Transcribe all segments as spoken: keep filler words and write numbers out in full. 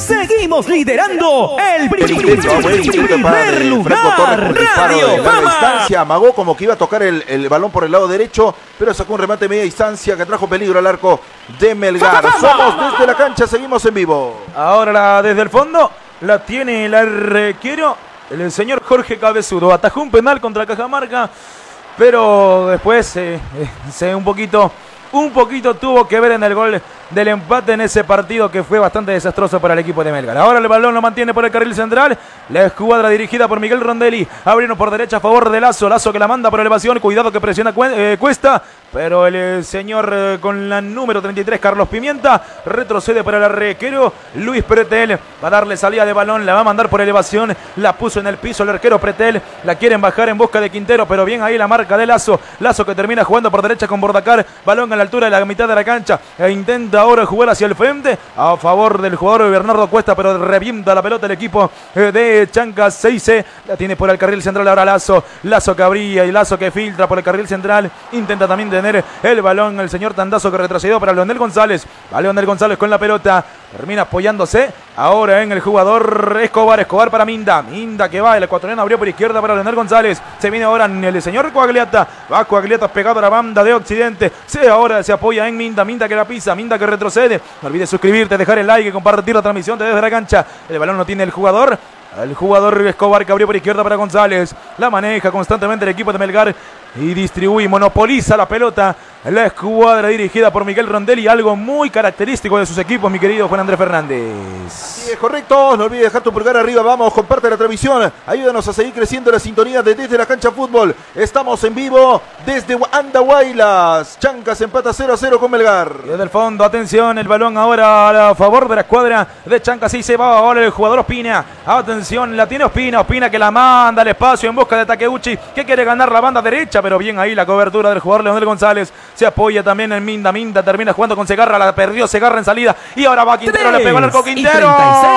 seguimos liderando el primer lugar. Radio Fama. Distancia, amagó como que iba a tocar el, el balón por el lado derecho, pero sacó un remate de media distancia que trajo peligro al arco de Melgar. Somos desde la cancha, seguimos en vivo. Ahora la, desde el fondo la tiene el arquero, el señor Jorge Cabezudo. Atajó un penal contra Cajamarca, pero después eh, eh, se un poquito, un poquito tuvo que ver en el gol del empate en ese partido que fue bastante desastroso para el equipo de Melgar. Ahora el balón lo mantiene por el carril central. La escuadra dirigida por Miguel Rondelli. Abrieron por derecha a favor de Lazo. Lazo que la manda por elevación. Cuidado que presiona eh, Cuesta. Pero el eh, señor eh, con la número treinta y tres, Carlos Pimienta, retrocede para el arquero Luis Pretel. Va a darle salida de balón. La va a mandar por elevación. La puso en el piso el arquero Pretel. La quieren bajar en busca de Quintero. Pero bien ahí la marca de Lazo. Lazo que termina jugando por derecha con Bordacar. Balón a la altura de la mitad de la cancha. E intenta ahora jugar hacia el frente a favor del jugador Bernardo Cuesta, pero revienta la pelota el equipo de Chancas seis C. La tiene por el carril central ahora Lazo. Lazo que abría y Lazo que filtra por el carril central. Intenta también tener el balón el señor Tandazo, que retrocedió para Leonel González. Va Leonel González con la pelota. Termina apoyándose ahora en el jugador Escobar. Escobar para Minda. Minda que va. El ecuatoriano abrió por izquierda para Leonel González. Se viene ahora el señor Coagliata. Va Coagliata pegado a la banda de Occidente. Se ahora se apoya en Minda. Minda que la pisa. Minda que retrocede. No olvides suscribirte, dejar el like y compartir la transmisión desde la cancha. El balón no tiene el jugador. El jugador Escobar que abrió por izquierda para González. La maneja constantemente el equipo de Melgar y distribuye, monopoliza la pelota. La escuadra dirigida por Miguel Rondelli, algo muy característico de sus equipos, mi querido Juan Andrés Fernández. Sí, es correcto, no olvides dejar tu pulgar arriba, vamos, comparte la transmisión, ayúdanos a seguir creciendo la sintonía de Desde la Cancha Fútbol. Estamos en vivo desde Andahuaylas. Chancas empata cero a cero con Melgar. Y desde el fondo, atención, el balón ahora a favor de la escuadra de Chancas. Sí se va ahora el jugador Ospina. Atención, la tiene Ospina, Ospina que la manda al espacio en busca de Takeuchi, que quiere ganar la banda derecha, pero bien ahí la cobertura del jugador Leonel González. Se apoya también en Minda. Minda termina jugando con Segarra. La perdió Segarra en salida. Y ahora va Quintero. Le pegó al arco Quintero.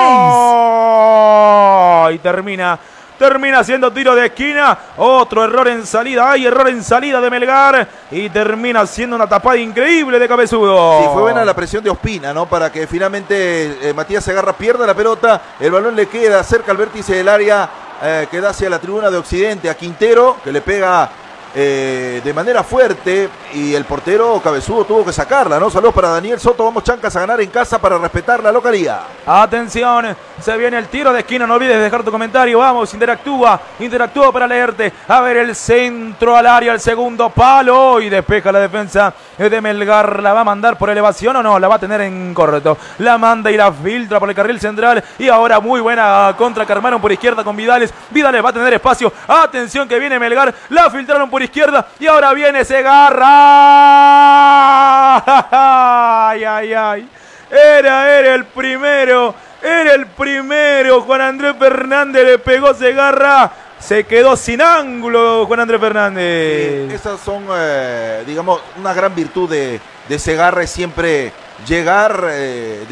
Y, y termina. Termina haciendo tiro de esquina. Otro error en salida. Hay error en salida de Melgar. Y termina haciendo una tapada increíble de Cabezudo. Sí, fue buena la presión de Ospina, ¿no? Para que finalmente eh, Matías Segarra pierda la pelota. El balón le queda cerca al vértice del área. Eh, que da hacia la tribuna de Occidente a Quintero, que le pega Eh, de manera fuerte, y el portero Cabezudo tuvo que sacarla, ¿no? Saludos para Daniel Soto. Vamos, Chancas, a ganar en casa para respetar la localía. Atención, se viene el tiro de esquina. No olvides dejar tu comentario. Vamos, interactúa, interactúa para leerte. A ver, el centro al área, el segundo palo, y despeja la defensa de Melgar. ¿La va a mandar por elevación o no? La va a tener en corto. La manda y la filtra por el carril central. Y ahora muy buena contra que armaron por izquierda con Vidales. Vidales va a tener espacio. Atención que viene Melgar. La filtraron por izquierda y ahora viene Segarra. Ay, ay, ay. Era, era el primero. Era el primero. Juan Andrés Fernández le pegó Segarra. Se quedó sin ángulo Juan Andrés Fernández. Sí, esas son, eh, digamos, una gran virtud de, de Segarra, es siempre llegar. Eh,